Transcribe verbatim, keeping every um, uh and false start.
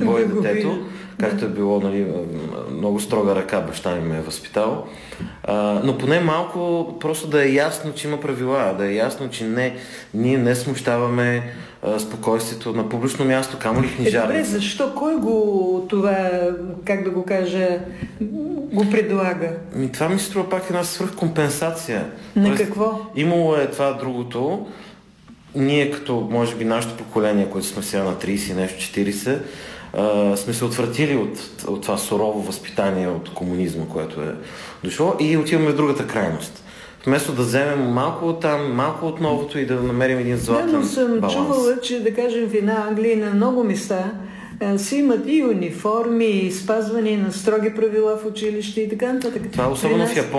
бой детето, както е било, нали, много строга ръка баща ми ме е възпитал. А, но поне малко просто да е ясно, че има правила, да е ясно, че не, ние не смущаваме а, спокойствието на публично място, камо ли книжарница. Е, добре, защо? Кой го това, как да го кажа, го предлага? Ми, това ми се струва пак една свръхкомпенсация. На Тоест, какво? Имало е това другото. Ние като, може би, нашето поколение, което сме сега на трийсет, нещо четирийсет, Uh, сме се отвратили от, от това сурово възпитание от комунизма, което е дошло, и отиваме в другата крайност. Вместо да вземем малко от там, малко от новото и да намерим един златен баланс. Да, но съм баланс. чувала, че да кажем в една Англия на много места а, си имат и униформи, и спазване на строги правила в училище и така нататък. Това особено в Япония.